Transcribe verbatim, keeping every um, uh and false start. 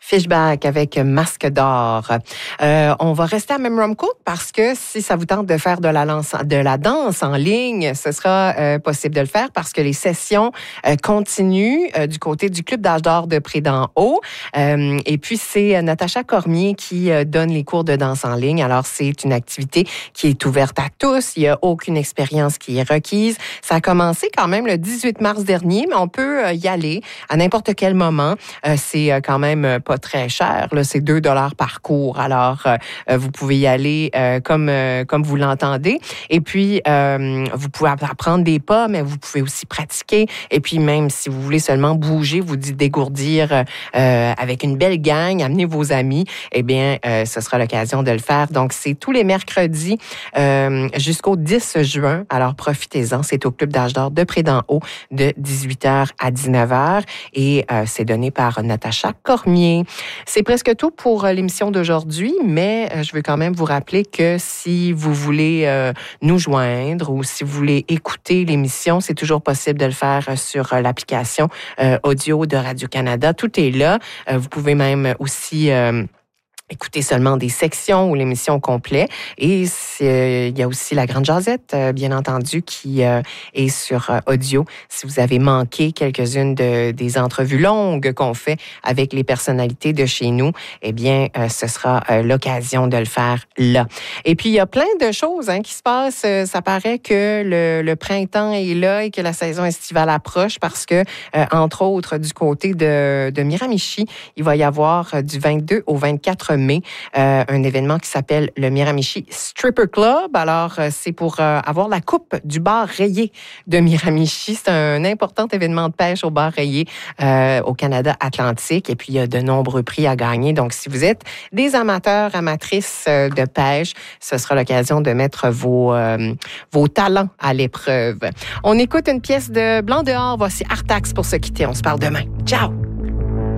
Fishback avec Masque d'or. Euh, on va rester à Memramcook parce que si ça vous tente de faire de la, lance, de la danse en ligne, ce sera euh, possible de le faire parce que les sessions euh, continuent euh, du côté du Club d'âge d'or de Pré-d'en-Haut. Euh, et puis, c'est Natacha Cormier qui euh, donne les cours de danse en ligne. Alors, c'est une activité qui est ouverte à tous. Il n'y a aucune expérience qui est requise. Ça a commencé quand même le dix-huit mars dernier, mais on peut euh, y aller à n'importe quel moment. Euh, c'est euh, quand même pas très cher. Là, c'est deux dollars par cours. Alors, euh, vous pouvez y aller euh, comme euh, comme vous l'entendez. Et puis, euh, vous pouvez apprendre des pas, mais vous pouvez aussi pratiquer. Et puis, même si vous voulez seulement bouger, vous dites dégourdir euh, avec une belle gang, amener vos amis, eh bien, euh, ce sera l'occasion de le faire. Donc, c'est tous les mercredis euh, jusqu'au dix juin. Alors, profitez-en. C'est au Club d'âge d'or de Pré-d'en-Haut de dix-huit heures à dix-neuf heures. Et euh, c'est donné par Natacha Cormier. C'est presque tout pour l'émission d'aujourd'hui, mais je veux quand même vous rappeler que si vous voulez euh, nous joindre ou si vous voulez écouter l'émission, c'est toujours possible de le faire sur l'application euh, audio de Radio-Canada. Tout est là. Euh, vous pouvez même aussi... Euh, Écoutez seulement des sections ou l'émission complète. Et euh, il y a aussi la Grande Jazette, euh, bien entendu, qui euh, est sur euh, audio. Si vous avez manqué quelques-unes de, des entrevues longues qu'on fait avec les personnalités de chez nous, eh bien, euh, ce sera euh, l'occasion de le faire là. Et puis, il y a plein de choses hein, qui se passent. Ça paraît que le, le printemps est là et que la saison estivale approche parce que, euh, entre autres, du côté de, de Miramichi, il va y avoir euh, du vingt-deux au vingt-quatre mai, euh, un événement qui s'appelle le Miramichi Stripper Club. Alors, euh, c'est pour euh, avoir la coupe du bar rayé de Miramichi. C'est un important événement de pêche au bar rayé euh, au Canada Atlantique. Et puis, il y a de nombreux prix à gagner. Donc, si vous êtes des amateurs, amatrices euh, de pêche, ce sera l'occasion de mettre vos, euh, vos talents à l'épreuve. On écoute une pièce de Blanc dehors. Voici Artax pour se quitter. On se parle demain. Ciao!